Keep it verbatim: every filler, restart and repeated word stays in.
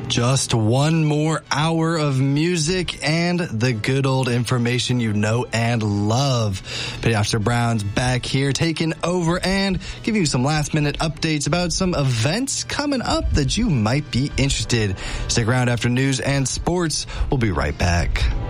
Just one more hour of music and the good old information you know and love. Petty Officer Brown's back here taking over and giving you some last minute updates about some events coming up that you might be interested. Stick around after news and sports. We'll be right back.